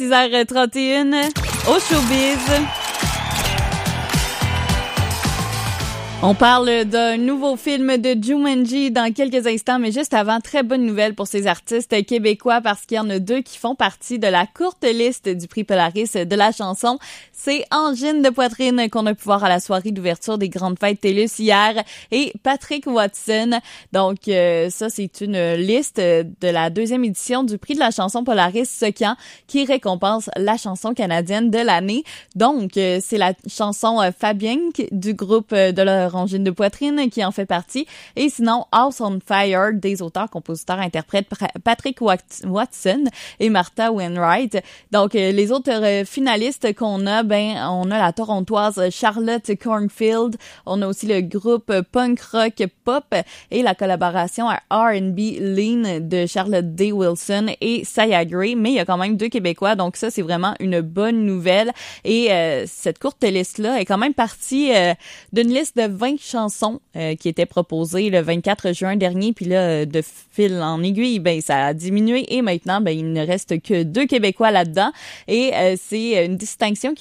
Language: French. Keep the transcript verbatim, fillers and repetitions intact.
six heures trente et une au showbiz. On parle d'un nouveau film de Jumanji dans quelques instants, mais juste avant, très bonne nouvelle pour ces artistes québécois parce qu'il y en a deux qui font partie de la courte liste du prix Polaris de la chanson. C'est Angine de Poitrine qu'on a pu voir à la soirée d'ouverture des Grandes Fêtes TELUS hier et Patrick Watson. Donc euh, ça, c'est une liste de la deuxième édition du prix de la chanson Polaris Secant qui récompense la chanson canadienne de l'année. Donc euh, c'est la chanson euh, Fabienne du groupe euh, de leur Angine de Poitrine qui en fait partie. Et sinon, House on Fire des auteurs, compositeurs, interprètes Patrick Watson et Martha Wainwright. Donc, euh, les autres euh, finalistes qu'on a, ben, on a la torontoise Charlotte Cornfield. On a aussi le groupe punk rock pop et la collaboration à R and B Lean de Charlotte D. Wilson et Saya Gray. Mais il y a quand même deux Québécois, donc ça, c'est vraiment une bonne nouvelle. Et euh, cette courte liste-là est quand même partie euh, d'une liste de vingt chansons euh, qui étaient proposées le vingt-quatre juin dernier, puis là, de fil en aiguille, ben ça a diminué et maintenant, ben il ne reste que deux Québécois là-dedans et euh, c'est une distinction qui